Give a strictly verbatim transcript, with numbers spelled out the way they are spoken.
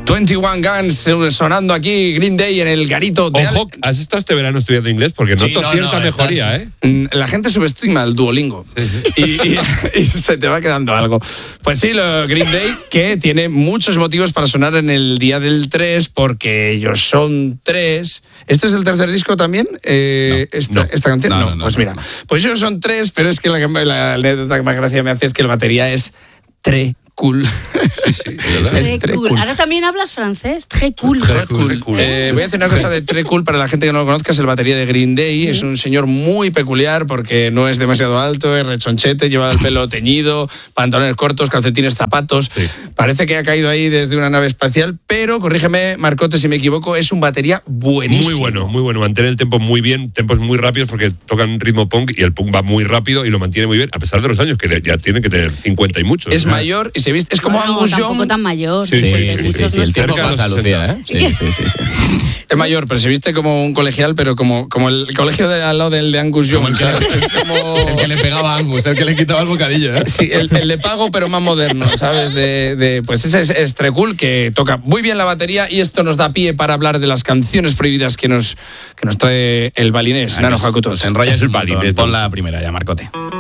veintiuno Guns sonando aquí, Green Day en el garito de... Ojo, ¿has estado este verano estudiando inglés? Porque noto Sí, no, cierta no, mejoría, estás... ¿eh? La gente subestima el Duolingo sí, sí. Y, y, y se te va quedando algo. Pues sí, lo Green Day, que tiene muchos motivos para sonar en el día del tres, porque ellos son tres. ¿Este es el tercer disco también? Eh, no, esta, no, ¿Esta canción? no, No, no, no, pues no, mira. no. Pues ellos son tres, pero es que la, la anécdota que más gracia me hace es que el batería es tre cool. Sí, sí, Es Très très cool. cool. Ahora también hablas francés. Très cool. Très cool. Très cool. Eh, voy a hacer una cosa de tre cool para la gente que no lo conozca. Es el batería de Green Day. Sí. Es un señor muy peculiar porque no es demasiado alto, es rechonchete, lleva el pelo teñido, pantalones cortos, calcetines, zapatos. Sí. Parece que ha caído ahí desde una nave espacial, pero corrígeme, Marcote, si me equivoco, es un batería buenísimo. Muy bueno, muy bueno. Mantiene el tempo muy bien, tempos muy rápidos porque tocan ritmo punk y el punk va muy rápido y lo mantiene muy bien, a pesar de los años, que ya tiene que tener cincuenta y muchos. Es ¿no? mayor y se viste, es como Bueno, Angus Young. Tampoco tan mayor. Sí, sí, cincuenta y sí, muchos sí, no el es tiempo cerca de los pasa, Lucía, ¿eh? Sí, sí, sí, sí. Es mayor, pero se viste como un colegial, pero como, como el colegio de al lado del de Angus Young. Como el, que, es como... el que le pegaba a Angus, el que le quitaba el bocadillo, ¿eh? Sí, el, el de pago, pero más moderno, ¿sabes? De, de, pues ese es, es tre cool, que toca muy bien la batería y esto nos da pie para hablar de las canciones prohibidas que nos, que nos trae el balinés, Nano Hakuto. Se enrolla Es el el balinés, balinés. ¿no? Pon la primera ya, Marcote.